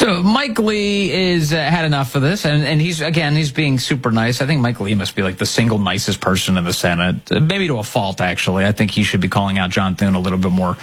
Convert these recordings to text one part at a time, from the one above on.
So Mike Lee is had enough of this, and he's being super nice. I think Mike Lee must be like the single nicest person in the Senate, maybe to a fault, actually. I think he should be calling out John Thune a little bit more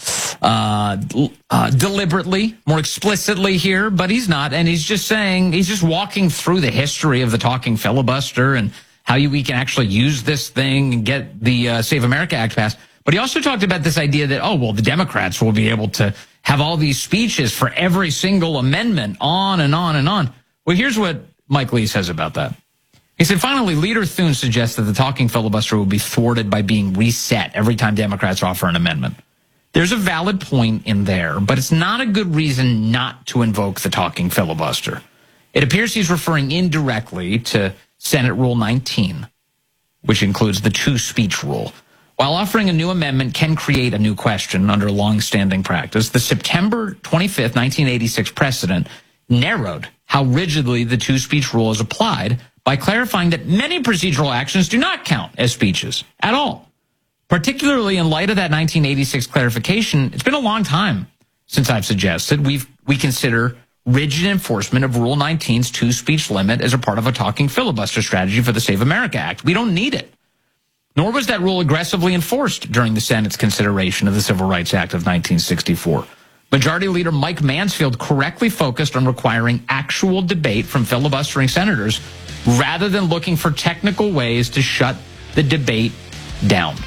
deliberately, more explicitly here, but he's not. And he's just walking through the history of the talking filibuster and how we can actually use this thing and get the Save America Act passed. But he also talked about this idea that, the Democrats will be able to have all these speeches for every single amendment, on and on and on. Well, here's what Mike Lee says about that. He said, finally, Leader Thune suggests that the talking filibuster will be thwarted by being reset every time Democrats offer an amendment. There's a valid point in there, but it's not a good reason not to invoke the talking filibuster. It appears he's referring indirectly to Senate Rule 19, which includes the two-speech rule. While offering a new amendment can create a new question under long-standing practice, the September 25th, 1986 precedent narrowed how rigidly the two-speech rule is applied by clarifying that many procedural actions do not count as speeches at all. Particularly in light of that 1986 clarification, it's been a long time since I've suggested we consider rigid enforcement of Rule 19's two-speech limit as a part of a talking filibuster strategy for the Save America Act. We don't need it. Nor was that rule aggressively enforced during the Senate's consideration of the Civil Rights Act of 1964. Majority Leader Mike Mansfield correctly focused on requiring actual debate from filibustering senators rather than looking for technical ways to shut the debate down.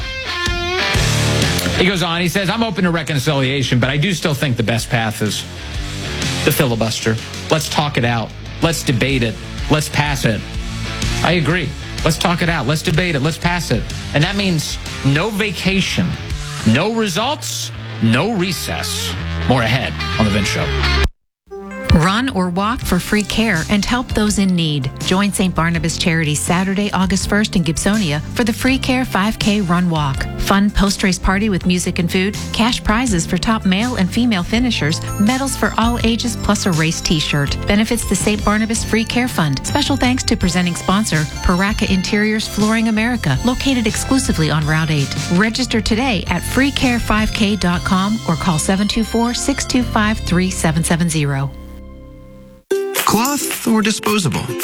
He goes on, he says, I'm open to reconciliation, but I do still think the best path is the filibuster. Let's talk it out. Let's debate it. Let's pass it. I agree. Let's talk it out. Let's debate it. Let's pass it. And that means no vacation, no results, no recess. More ahead on The Vince Show. Run or walk for free care and help those in need. Join St. Barnabas Charities Saturday, August 1st in Gibsonia for the Free Care 5K Run Walk. Fun post-race party with music and food, cash prizes for top male and female finishers, medals for all ages, plus a race t-shirt. Benefits the St. Barnabas Free Care Fund. Special thanks to presenting sponsor, Paraka Interiors Flooring America, located exclusively on Route 8. Register today at freecare5k.com or call 724-625-3770. Cloth or disposable?